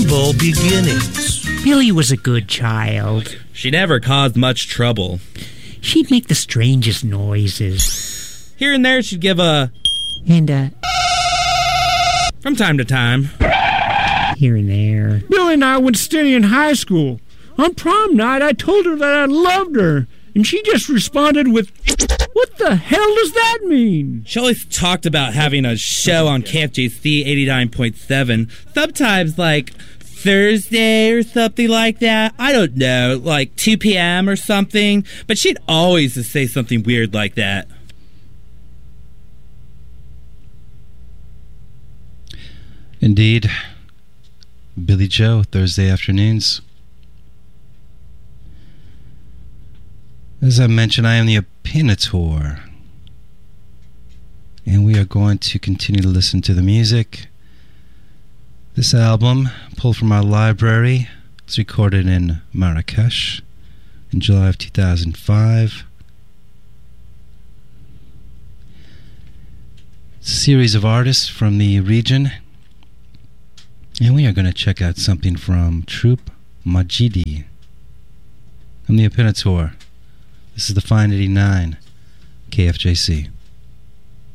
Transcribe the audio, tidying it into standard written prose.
humble beginnings. Billy was a good child. She never caused much trouble. She'd make the strangest noises. Here and there she'd give a... And, from time to time. Here and there. Billy and I went steady in high school. On prom night, I told her that I loved her, and she just responded with, "What the hell does that mean?" She always talked about having a show on KFJC 89.7, sometimes like Thursday or something like that. I don't know, like 2 p.m. or something, but she'd always just say something weird like that. Indeed. Billy Joe, Thursday afternoons. As I mentioned, I am the Opinator. And we are going to continue to listen to the music. This album, pulled from our library, was recorded in Marrakesh in July of 2005. It's a series of artists from the region. And we are going to check out something from Troop Majidi. I'm the Opinator. This is the Fine 89, KFJC.